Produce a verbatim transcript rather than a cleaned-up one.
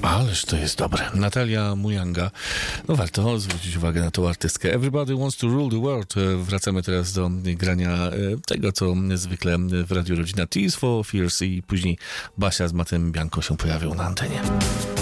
Ależ to jest dobre. Natalia Mujanga. No warto zwrócić uwagę na tą artystkę. Everybody Wants to Rule the World. Wracamy teraz do grania tego, co zwykle w Radiu Rodzina. Tears for Fears i później Basia z Matem Bianco się pojawią na antenie.